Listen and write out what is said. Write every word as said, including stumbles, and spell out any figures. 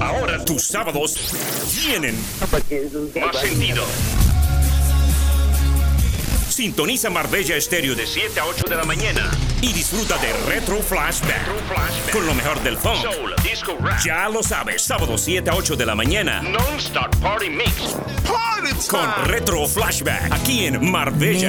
Ahora tus sábados tienen más sentido. Sintoniza Marbella Estéreo de siete a ocho de la mañana y disfruta de Retro Flashback, Retro Flashback. Con lo mejor del funk, soul, disco, rap. Ya lo sabes, sábado siete a ocho de la mañana. Non-stop party mix. Party time. Con Retro Flashback, aquí en Marbella